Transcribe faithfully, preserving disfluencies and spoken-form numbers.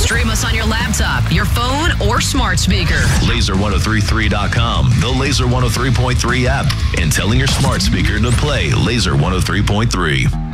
Stream us on your laptop, your phone, or smart speaker. laser ten thirty-three dot com, the Laser one oh three point three app, and telling your smart speaker to play Laser one oh three point three.